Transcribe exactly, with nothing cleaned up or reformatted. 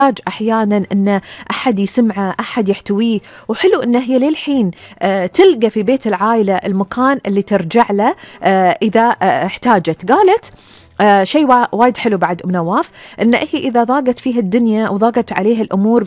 أحيانا أن أحد يسمعه، أحد يحتويه. وحلو أن هي للحين آه تلقى في بيت العائلة المكان اللي ترجع له آه إذا آه احتاجت. قالت آه شيء وايد حلو بعد أم نواف، أن هي إذا ضاقت فيها الدنيا وضاقت عليها الأمور